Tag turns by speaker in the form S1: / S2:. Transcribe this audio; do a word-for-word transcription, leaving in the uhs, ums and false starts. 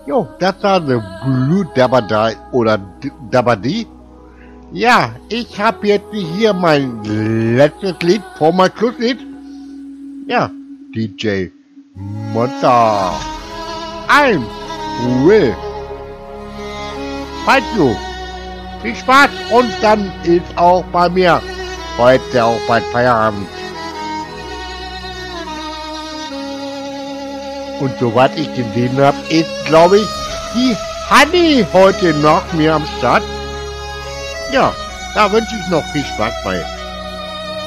S1: Jo, das war The Blue Dabadai oder D- Dabadi. Ja, ich habe jetzt hier mein letztes Lied vor mein Schlusslied. Ja, D J Monster. I'm will fight you. Viel Spaß und dann ist auch bei mir heute auch bald Feierabend. Und soweit ich gesehen habe, ist, glaube ich, die Honey heute noch mir am Start. Ja, da wünsche ich noch viel Spaß bei.